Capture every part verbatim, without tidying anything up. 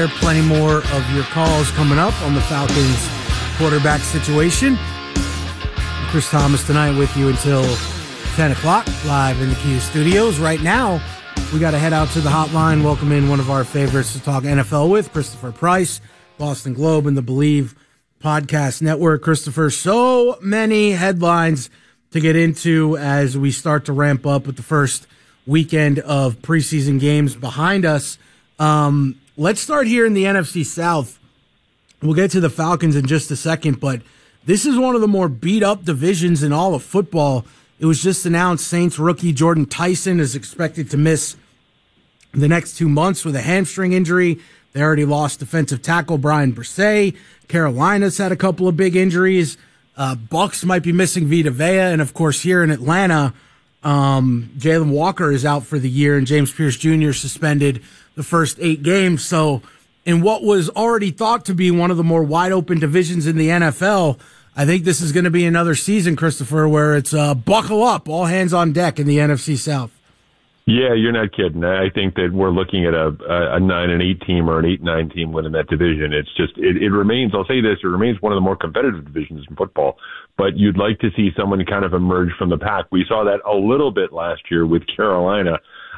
there. Plenty more of your calls coming up on the Falcons quarterback situation. Chris Thomas tonight with you until ten o'clock, live in the Kia Studios. Right now, we got to head out to the hotline, welcome in one of our favorites to talk N F L with, Christopher Price, Boston Globe and the Believe Podcast Network. Christopher, so many headlines to get into as we start to ramp up with the first weekend of preseason games behind us. Um, let's start here in the N F C South. We'll get to the Falcons in just a second, but this is one of the more beat-up divisions in all of football. It was just announced Saints rookie Jordan Tyson is expected to miss the next two months with a hamstring injury. They already lost defensive tackle Brian Bresee. Carolina's had a couple of big injuries. Uh, Bucks might be missing Vita Vea. And, of course, here in Atlanta, um, Jalen Walker is out for the year, and James Pierce Junior suspended the first eight games. So in what was already thought to be one of the more wide-open divisions in the N F L, I think this is going to be another season, Christopher, where it's uh, buckle up, all hands on deck in the N F C South. Yeah, you're not kidding. I think that we're looking at a, a nine and eight team or an eight nine team winning that division. It's just it, it remains. I'll say this: it remains one of the more competitive divisions in football. But you'd like to see someone kind of emerge from the pack. We saw that a little bit last year with Carolina.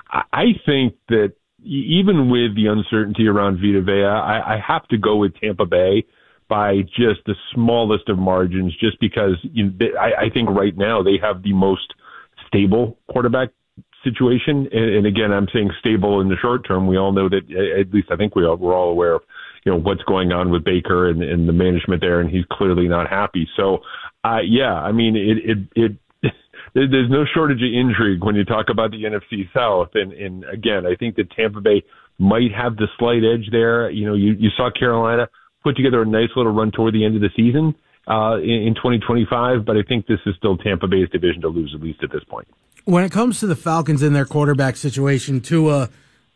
I think that even with the uncertainty around Vita Vea, I, I have to go with Tampa Bay by just the smallest of margins, just because you know, they, I, I think right now they have the most stable quarterback situation. And, and again, I'm saying stable in the short term. We all know that, at least I think we are, we're all aware of, you know, what's going on with Baker and, and the management there, and he's clearly not happy. So, uh, yeah, I mean, it, it, it, there's no shortage of intrigue when you talk about the N F C South. And, and again, I think that Tampa Bay might have the slight edge there. You know, you, you saw Carolina put together a nice little run toward the end of the season uh, in, in twenty twenty-five, but I think this is still Tampa Bay's division to lose, at least at this point. When it comes to the Falcons and their quarterback situation, Tua,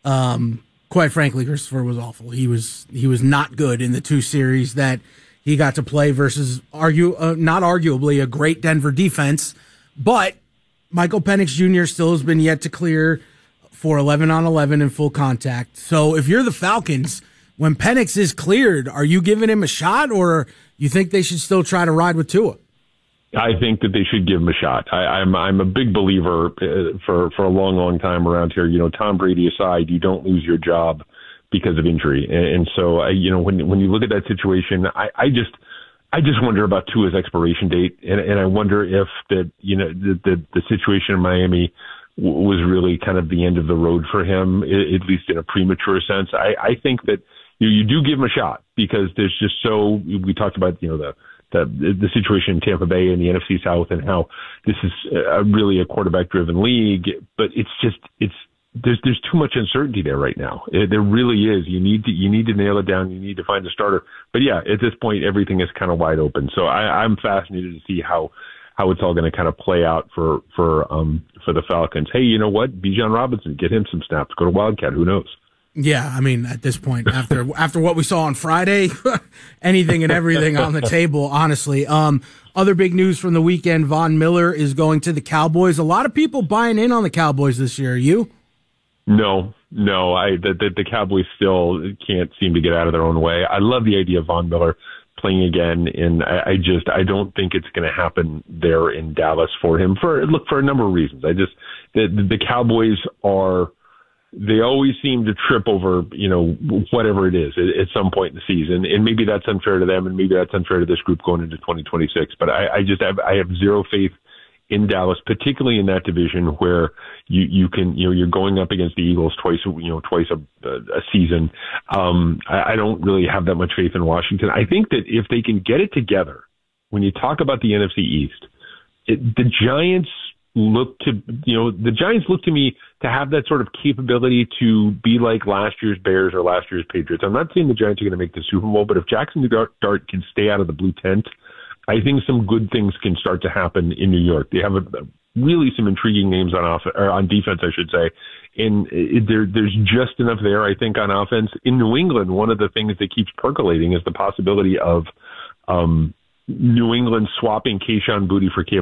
um, quite frankly, Christopher, was awful. He was he was not good in the two series that he got to play versus argue uh, not arguably a great Denver defense, but Michael Penix Junior still has been yet to clear for eleven on eleven in full contact. So if you're the Falcons, when Penix is cleared, are you giving him a shot, or you think they should still try to ride with Tua? I think that they should give him a shot. I, I'm I'm a big believer uh, for for a long, long time around here. You know, Tom Brady aside, you don't lose your job because of injury, and, and so uh, you know when when you look at that situation, I, I just I just wonder about Tua's expiration date, and, and I wonder if that you know the the, the situation in Miami w- was really kind of the end of the road for him, at least in a premature sense. I, I think that you you do give him a shot because there's just so we talked about you know the. The, the situation in Tampa Bay and the N F C South and how this is a, really a quarterback-driven league, but it's just it's there's there's too much uncertainty there right now. It, there really is. You need to you need to nail it down. You need to find a starter. But yeah, at this point, everything is kind of wide open. So I, I'm fascinated to see how how it's all going to kind of play out for for um for the Falcons. Hey, you know what? Bijan Robinson, get him some snaps. Go to Wildcat. Who knows? Yeah, I mean, at this point, after after what we saw on Friday, anything and everything on the table, honestly. Um, other big news from the weekend, Von Miller is going to the Cowboys. A lot of people buying in on the Cowboys this year. Are you? No, no. I the, the, the Cowboys still can't seem to get out of their own way. I love the idea of Von Miller playing again, and I, I just I don't think it's going to happen there in Dallas for him. For look for a number of reasons. I just the the Cowboys are. They always seem to trip over, you know, whatever it is at, at some point in the season. And maybe that's unfair to them, and maybe that's unfair to this group going into twenty twenty-six. But I, I just have, I have zero faith in Dallas, particularly in that division where you, you can, you know, you're going up against the Eagles twice, you know, twice a, a season. Um, I, I don't really have that much faith in Washington. I think that if they can get it together, when you talk about the N F C East, it, the Giants look to, you know, the Giants look to me to have that sort of capability to be like last year's Bears or last year's Patriots. I'm not saying the Giants are going to make the Super Bowl, but if Jackson Dart can stay out of the blue tent, I think some good things can start to happen in New York. They have a, really some intriguing names on off or on defense, I should say. And it, there, there's just enough there, I think, on offense. In New England, one of the things that keeps percolating is the possibility of um, New England swapping Kayshon Boutte for Kayvon